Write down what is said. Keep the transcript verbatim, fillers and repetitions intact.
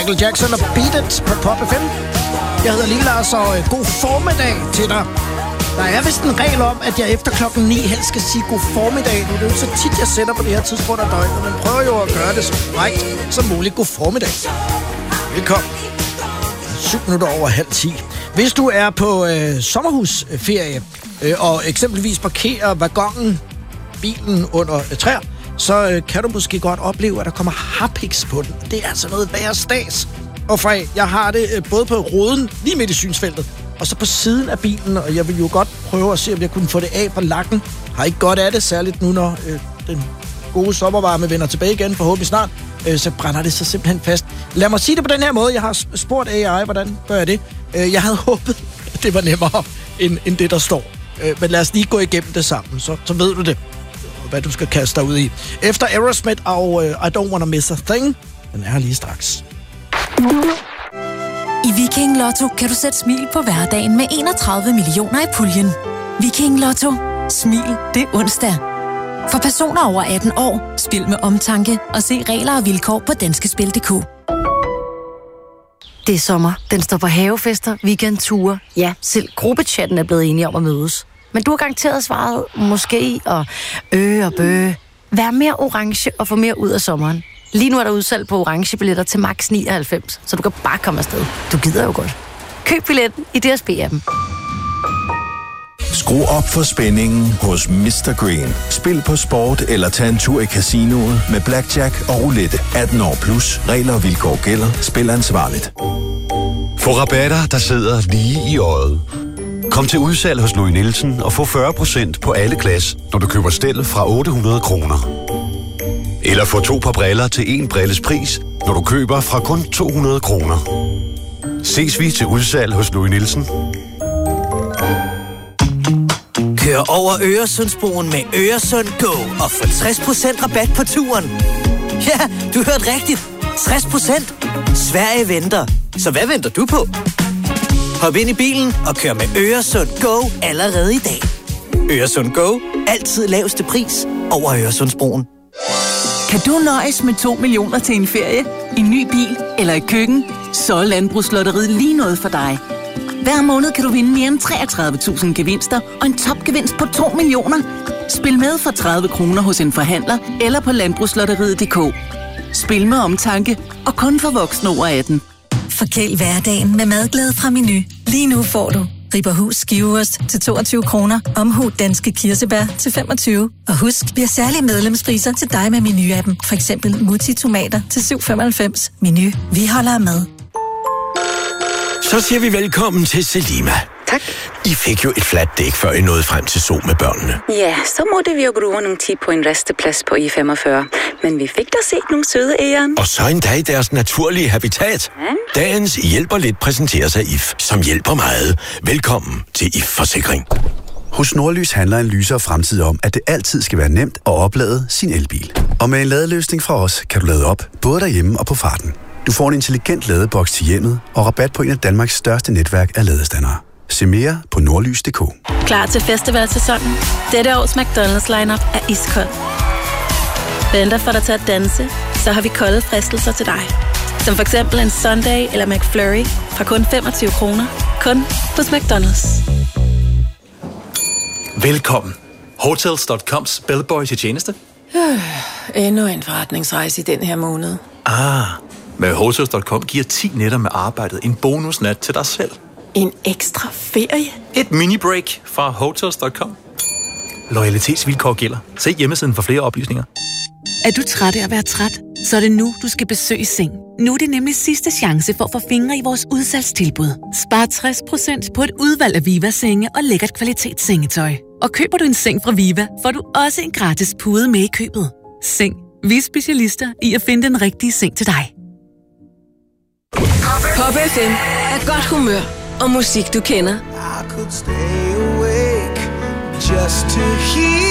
Michael Jackson og Beat It på Pop F M. Jeg hedder Lille Lars, og øh, god formiddag til dig. Der er vist en regel om, at jeg efter klokken ni helst skal sige god formiddag. Nu er det jo så tit, jeg sætter på det her tidspunkt af døgnet, men prøver jo at gøre det så korrekt som muligt. God formiddag. Velkommen. Syv minutter over halv ti. Hvis du er på øh, sommerhusferie øh, og eksempelvis parkerer vagonen, bilen under øh, træer, så øh, kan du måske godt opleve, at der kommer harpiks på den. Det er altså noget værre stas. Og fra jeg har det øh, både på ruden, lige midt i synsfeltet, og så på siden af bilen, og jeg vil jo godt prøve at se, om jeg kunne få det af på lakken. Har ikke godt af det, særligt nu, når øh, den gode sommervarme vender tilbage igen, forhåbentlig snart, øh, så brænder det så simpelthen fast. Lad mig sige det på den her måde. Jeg har spurgt A I, hvordan gør jeg det? Øh, jeg havde håbet, at det var nemmere end, end det, der står. Øh, men lad os lige gå igennem det sammen, så, så ved du det, hvad du skal kaste dig ud i. Efter Aerosmith og øh, I Don't Wanna Miss a Thing, den er her lige straks. I Viking Lotto kan du sætte smil på hverdagen med enogtredive millioner i puljen. Viking Lotto. Smil det onsdag. For personer over atten år, spil med omtanke og se regler og vilkår på danskespil punktum d k. Det er sommer. Den står på havefester, weekendture. Ja, selv gruppechatten er blevet enige om at mødes. Men du har garanteret svaret måske og øh og bøh. Vær mere orange og få mere ud af sommeren. Lige nu er der udsalg på orange billetter til max nioghalvfems, så du kan bare komme afsted. Du gider jo godt. Køb billetten i D S B-appen. Skru op for spændingen hos mister Green. Spil på sport eller tag en tur i casinoet med blackjack og roulette. atten år plus. Regler og vilkår gælder. Spil ansvarligt. Få rabatter, der sidder lige i øjet. Kom til udsalg hos Louis Nielsen og få fyrre procent på alle glas, når du køber stel fra otte hundrede kroner. Eller få to par briller til en brilles pris, når du køber fra kun to hundrede kroner. Ses vi til udsalg hos Louis Nielsen. Kør over Øresundsbroen med Øresund Go og få tres procent rabat på turen. Ja, du hørte rigtigt. tres procent. Sverige venter. Så hvad venter du på? Hop ind i bilen og kør med Øresund Go allerede i dag. Øresund Go. Altid laveste pris over Øresundsbroen. Kan du nøjes med to millioner til en ferie, en ny bil eller et køkken? Så er Landbrugslotteriet lige noget for dig. Hver måned kan du vinde mere end treogtredive tusind gevinster og en topgevinst på to millioner. Spil med for tredive kroner hos en forhandler eller på landbrugslotteriet punktum d k. Spil med omtanke og kun for voksne over atten. Forkæl hverdagen med madglæde fra Menu. Lige nu får du Ribberhus skiveost til toogtyve kroner, Omhu danske kirsebær til femogtyve. Og husk, vi har særlige medlemspriser til dig med Menu-appen. For eksempel Mutti tomater til syv femoghalvfems. Menu, vi holder med. Så siger vi velkommen til Selima. Tak. I fik jo et fladt dæk, før I nåede frem til Zoo med børnene. Ja, så måtte vi jo bruge nogle tid på en resteplads på I femogfyrre. Men vi fik da set nogle søde æren. Og så endda i deres naturlige habitat. Ja. Dagens hjælper lidt præsenteres af I F, som hjælper meget. Velkommen til I F-forsikring. Hos Nordlys handler en lysere fremtid om, at det altid skal være nemt at oplade sin elbil. Og med en ladeløsning fra os, kan du lade op, både derhjemme og på farten. Du får en intelligent ladeboks til hjemmet og rabat på en af Danmarks største netværk af ladestandere. Se mere på nordlys punktum d k. Klar til festivalsæsonen? Dette års McDonald's lineup er iskold. Venter for dig til at danse, så har vi kolde fristelser til dig. Som for eksempel en Sunday eller McFlurry fra kun femogtyve kroner. Kun hos McDonald's. Velkommen. Hotels punktum coms bellboy til tjeneste. Øh, endnu en forretningsrejse i den her måned. Ah, med Hotels punktum com giver ti nætter med arbejdet en bonusnat til dig selv. En ekstra ferie? Et mini-break fra Hotels punktum com. Loyalitetsvilkår gælder. Se hjemmesiden for flere oplysninger. Er du træt af at være træt? Så er det nu, du skal besøge Seng. Nu er det nemlig sidste chance for at få fingre i vores udsalgstilbud. Spar tres procent på et udvalg af Viva-senge og lækkert kvalitetssengetøj. Og køber du en seng fra Viva, får du også en gratis pude med i købet. Seng. Vi er specialister i at finde den rigtige seng til dig. Pop F M er godt humør og musik, du kender. I could stay awake just to hear